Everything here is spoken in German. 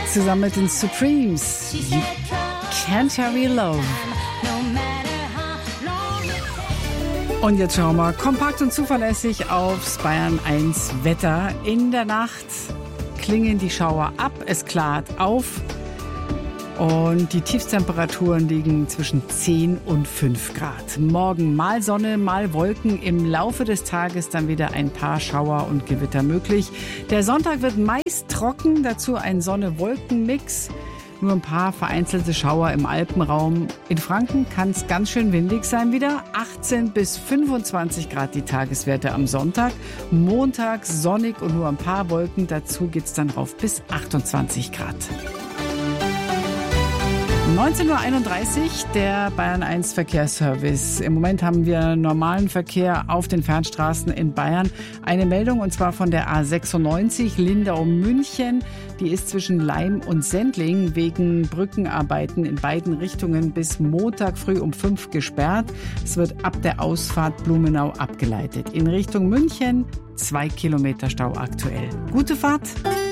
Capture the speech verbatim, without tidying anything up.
zusammen mit den Supremes. You Can't Hurry Love. Und jetzt schauen wir kompakt und zuverlässig aufs Bayern eins Wetter. In der Nacht klingen die Schauer ab, es klart auf und die Tiefstemperaturen liegen zwischen zehn und fünf Grad. Morgen mal Sonne, mal Wolken, im Laufe des Tages dann wieder ein paar Schauer und Gewitter möglich. Der Sonntag wird meist trocken, dazu ein Sonne-Wolken-Mix. Nur ein paar vereinzelte Schauer im Alpenraum. In Franken kann es ganz schön windig sein wieder. achtzehn bis fünfundzwanzig Grad die Tageswerte am Sonntag. Montag sonnig und nur ein paar Wolken. Dazu geht's dann rauf bis achtundzwanzig Grad. neunzehn Uhr einunddreißig, der Bayern eins Verkehrsservice. Im Moment haben wir normalen Verkehr auf den Fernstraßen in Bayern. Eine Meldung und zwar von der A sechsundneunzig Lindau-München. Die ist zwischen Laim und Sendling wegen Brückenarbeiten in beiden Richtungen bis Montag früh um fünf gesperrt. Es wird ab der Ausfahrt Blumenau abgeleitet. In Richtung München zwei Kilometer Stau aktuell. Gute Fahrt!